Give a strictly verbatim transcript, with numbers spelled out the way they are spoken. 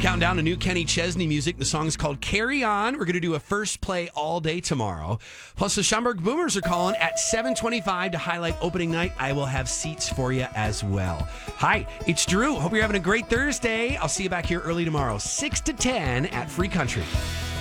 Counting down to new Kenny Chesney music. The song's called Carry On. We're going to do a first play all day tomorrow. Plus, the Schaumburg Boomers are calling at seven twenty-five to highlight opening night. I will have seats for you as well. Hi, it's Drew. Hope you're having a great Thursday. I'll see you back here early tomorrow, six to ten at Free Country.